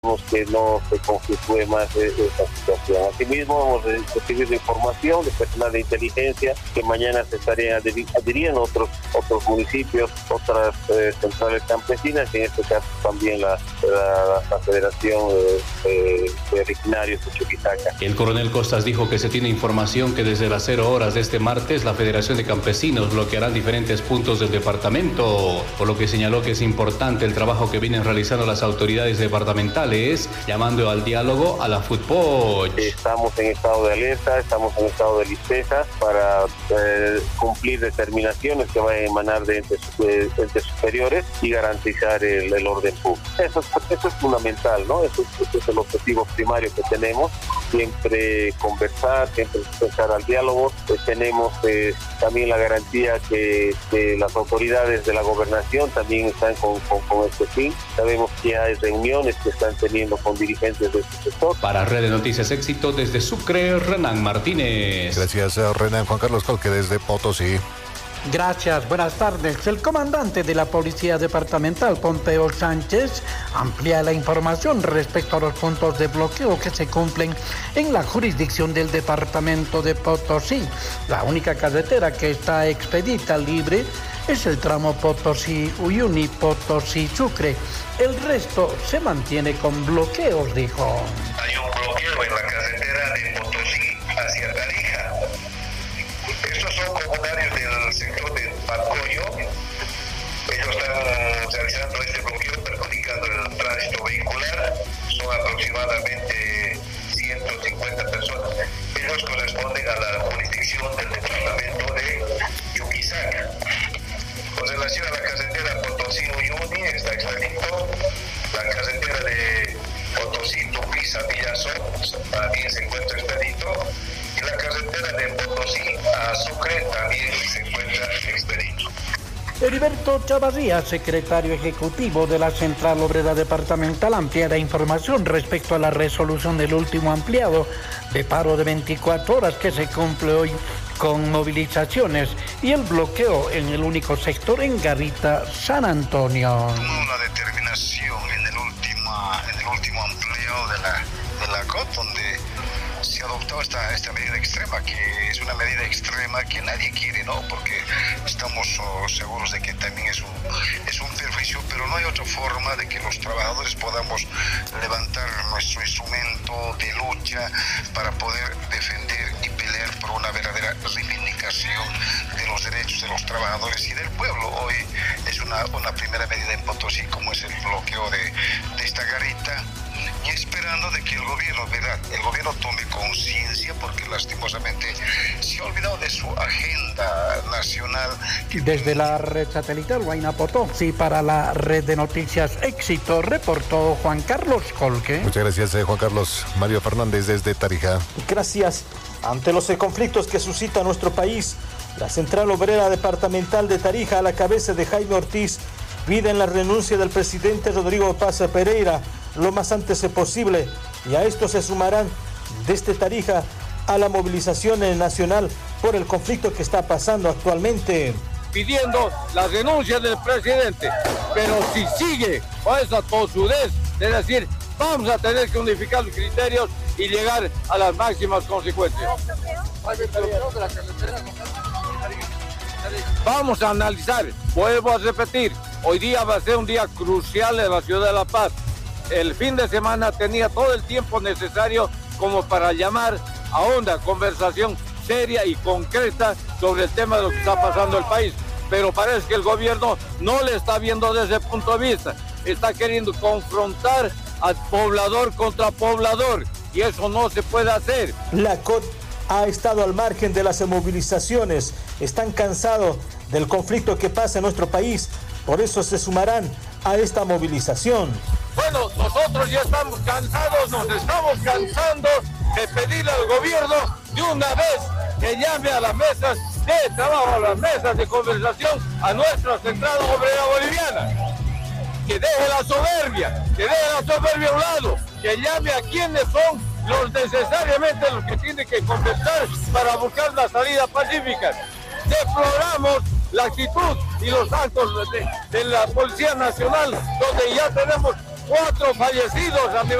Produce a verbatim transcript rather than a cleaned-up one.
que no se conflictúe más esta situación. Asimismo, hemos recibido información de personal de inteligencia que mañana se estarían adhiriendo otros otros municipios, otras eh, centrales campesinas, y en este caso también la, la, la Federación eh, de Originarios de Chuquisaca. El coronel Costas dijo que se tiene información que desde las cero horas de este martes la Federación de Campesinos bloquearán diferentes puntos del departamento, por lo que señaló que es importante el trabajo que vienen realizando las autoridades departamentales, llamando al diálogo a la FUTPOCH. Estamos en estado de alerta, estamos en estado de listeza para eh, cumplir determinaciones que vayan a emanar de entes, de entes superiores y garantizar el, el orden público. Eso es, eso es fundamental, ¿no? Eso, eso es el objetivo primario que tenemos, siempre conversar, siempre pensar al diálogo. Eh, tenemos eh, también la garantía que, que las autoridades de la gobernación también están con, con, con este fin. Sabemos que hay reuniones que están teniendo con dirigentes de este sector. Para Red de Noticias Éxito, desde Sucre, Renan Martínez. Gracias, Renan. Juan Carlos Colque, desde Potosí. Gracias, buenas tardes. El comandante de la Policía Departamental, Pompeo Sánchez, amplía la información respecto a los puntos de bloqueo que se cumplen en la jurisdicción del departamento de Potosí. La única carretera que está expedita libre es el tramo Potosí-Uyuni, Potosí-Sucre. El resto se mantiene con bloqueos, dijo. Hay un bloqueo en la carretera de Potosí hacia Tarija. Estos son comunarios del sector de Pacoyo. Ellos están realizando este bloqueo perjudicando el tránsito vehicular. Son aproximadamente ciento cincuenta personas. Ellos corresponden a la jurisdicción del departamento de Chuquisaca. Con relación a la carretera Potosí-Uyuni, está expedito. La carretera de Potosí-Tupiza-Villazón también se encuentra expedito. Y la carretera de Potosí a Sucre también se encuentra expedito. Heriberto Chavarría, secretario ejecutivo de la Central Obrera Departamental, amplía la información respecto a la resolución del último ampliado de paro de veinticuatro horas que se cumple hoy con movilizaciones y el bloqueo en el único sector en Garita, San Antonio. Tomó una determinación en el último, en el último ampliado de la, de la C O T, donde se adoptó esta, esta medida extrema, que es una medida extrema que nadie quiere, ¿no? Porque estamos oh, seguros de que también es un, es un perjuicio, pero no hay otra forma de que los trabajadores podamos levantar nuestro instrumento de lucha para poder defender y pelear por una verdadera reivindicación de los derechos de los trabajadores y del pueblo. Hoy es una, una primera medida en Potosí, como es el bloqueo de, de esta garita, y esperando de que el gobierno, ¿verdad? El gobierno tome conciencia, porque lastimosamente se ha olvidado de su agenda nacional. Desde la red satelital Huayna Potosí, para la Red de Noticias Éxito, reportó Juan Carlos Colque. Muchas gracias, eh, Juan Carlos. Mario Fernández, desde Tarija. Gracias. Ante los conflictos que suscita nuestro país, la Central Obrera Departamental de Tarija, a la cabeza de Jaime Ortiz, piden la renuncia del presidente Rodrigo Paz Pereira lo más antes posible, y a esto se sumarán desde Tarija a la movilización nacional por el conflicto que está pasando actualmente. Pidiendo la renuncia del presidente, pero si sigue con esa tosudez de decir vamos a tener que unificar los criterios y llegar a las máximas consecuencias. Vamos a analizar, vuelvo a repetir, hoy día va a ser un día crucial en la ciudad de La Paz. El fin de semana tenía todo el tiempo necesario como para llamar a una conversación seria y concreta sobre el tema de lo que está pasando en el país. Pero parece que el gobierno no le está viendo desde ese punto de vista. Está queriendo confrontar al poblador contra poblador, y eso no se puede hacer. La C O T ha estado al margen de las movilizaciones. Están cansados del conflicto que pasa en nuestro país. Por eso se sumarán a esta movilización. Bueno, nosotros ya estamos cansados, nos estamos cansando de pedirle al gobierno de una vez que llame a las mesas de trabajo, a las mesas de conversación, a nuestra Central Obrera Boliviana. Que deje la soberbia, que deje la soberbia a un lado, que llame a quienes son los necesariamente los que tienen que conversar para buscar la salida pacífica. Deploramos la actitud y los actos de, de la Policía Nacional, donde ya tenemos cuatro fallecidos a nivel